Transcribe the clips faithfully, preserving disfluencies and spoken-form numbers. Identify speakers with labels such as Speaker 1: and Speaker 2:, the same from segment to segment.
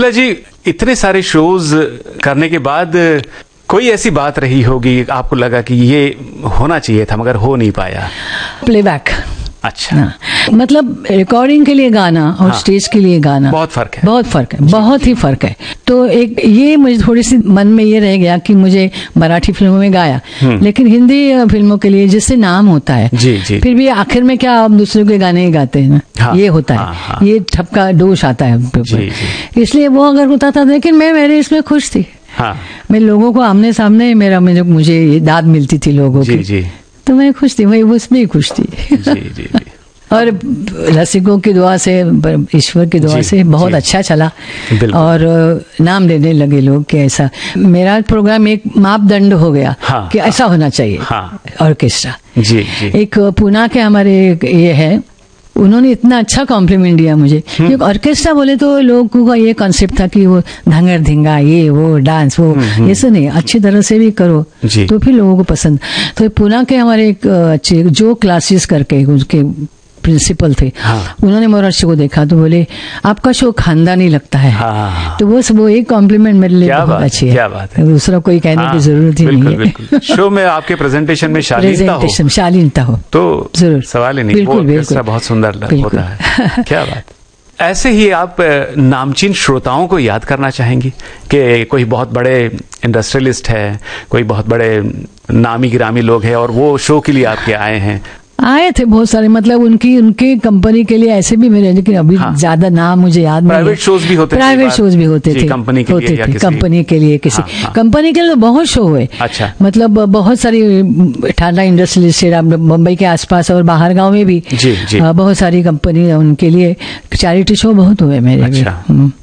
Speaker 1: प्रमिला जी, इतने सारे शोज करने के बाद कोई ऐसी बात रही होगी आपको लगा कि ये होना चाहिए था मगर हो नहीं पाया?
Speaker 2: प्लेबैक।
Speaker 1: अच्छा।
Speaker 2: हाँ, मतलब रिकॉर्डिंग के लिए गाना और
Speaker 1: हाँ,
Speaker 2: स्टेज के लिए गाना
Speaker 1: बहुत फर्क है।
Speaker 2: बहुत फर्क है, बहुत ही फर्क है। तो एक ये मुझे थोड़ी सी मन में ये रह गया कि मुझे मराठी फिल्मों में गाया, लेकिन हिंदी फिल्मों के लिए जिससे नाम होता है,
Speaker 1: जी, जी।
Speaker 2: फिर भी आखिर में क्या हम दूसरों के गाने ही गाते हैं ना। हाँ, ये होता है। हाँ, हाँ, ये ठपका दोष आता है जी, जी। इसलिए वो अगर होता था, लेकिन मैं मेरे इसमें खुश थी। हाँ, मैं लोगों को आमने सामने मेरा मुझे मुझे दाद मिलती थी लोगों की, जी। तो मैं खुश थी, वही उसमें ही खुश थी। जी, जी, जी। और रसिकों की दुआ से, ईश्वर की दुआ से बहुत अच्छा चला और नाम देने लगे लोग कि ऐसा मेरा प्रोग्राम एक मापदंड हो गया। हाँ, कि ऐसा होना चाहिए। हाँ, ऑर्केस्ट्रा। जी, जी। एक पुणे के हमारे ये है, उन्होंने इतना अच्छा कॉम्प्लीमेंट दिया मुझे। क्योंकि ऑर्केस्ट्रा बोले तो लोगों का ये कॉन्सेप्ट था कि वो धंगर धिंगा, ये वो डांस, वो ये सब नहीं, अच्छी तरह से भी करो तो फिर लोगों को पसंद। तो पुणे के हमारे एक अच्छे जो क्लासेस करके उसके प्रिंसिपल थे। हाँ, उन्होंने मोरारजी को देखा तो बोले आपका शो खानदानी लगता है। हाँ, तो वो वो एक कॉम्प्लीमेंट मेरे लिए बहुत अच्छी है। क्या बात है, दूसरा कोई कहने हाँ, की जरूरत ही नहीं है।
Speaker 1: शो में आपके प्रेजेंटेशन में शालीनता हो,
Speaker 2: शालीनता हो तो जरूर,
Speaker 1: सवाल ही नहीं।
Speaker 2: बिल्कुल, बिल्कुल,
Speaker 1: बहुत सुंदर होता है। क्या बात। ऐसे ही आप नामचीन श्रोताओं को याद करना चाहेंगी कि कोई बहुत बड़े इंडस्ट्रियलिस्ट है, कोई बहुत बड़े नामी गिरामी लोग हैं और वो शो के लिए आपके आए हैं?
Speaker 2: आए थे बहुत सारे, मतलब उनकी उनकी कंपनी के लिए ऐसे भी मेरे, लेकिन अभी हाँ, ज्यादा नाम मुझे याद नहीं है।
Speaker 1: प्राइवेट शोज भी होते थे,
Speaker 2: प्राइवेट शोज भी होते थे
Speaker 1: कंपनी के
Speaker 2: होते
Speaker 1: लिए या
Speaker 2: थे,
Speaker 1: किसी
Speaker 2: कंपनी के लिए किसी हाँ, हाँ, कंपनी के लिए बहुत शो हुए। अच्छा। मतलब बहुत सारी टाटा इंडस्ट्रियल मुंबई के आसपास और बाहर गांव में भी जी, जी। बहुत सारी कंपनी, उनके लिए चैरिटी शो बहुत हुए मेरे। अच्छा।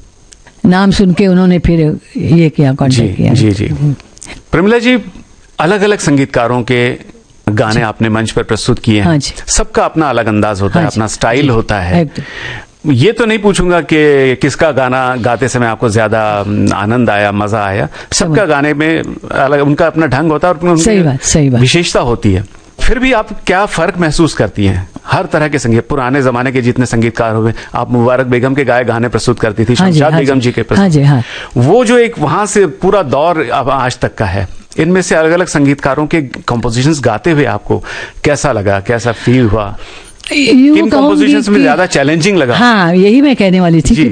Speaker 2: नाम सुन के उन्होंने फिर ये किया, कॉन्टेक्ट किया। जी, जी।
Speaker 1: प्रमिला जी, अलग अलग संगीतकारों के गाने आपने मंच पर प्रस्तुत किए हैं। हाँ, सबका अपना अलग अंदाज होता हाँ, है, अपना स्टाइल होता है। ये तो नहीं पूछूंगा कि किसका गाना गाते समय आपको ज्यादा आनंद आया, मजा आया। सबका गाने में अलग उनका अपना ढंग होता है और
Speaker 2: सही बात, सही बात,
Speaker 1: विशेषता होती है। फिर भी आप क्या फर्क महसूस करती हैं? हर तरह के संगीत, पुराने जमाने के जितने संगीतकार हुए, आप मुबारक बेगम के गाए गाने प्रस्तुत करती थी, शमशाद बेगम जी के प्रस्तुत, वो जो एक वहां से पूरा दौर अब आज तक का है, इनमें से अलग अलग संगीतकारों के कंपोजिशंस गाते हुए आपको कैसा लगा, कैसा फील हुआ? किन कंपोजिशंस में ज्यादा चैलेंजिंग लगा?
Speaker 2: हाँ, यही मैं कहने वाली थी।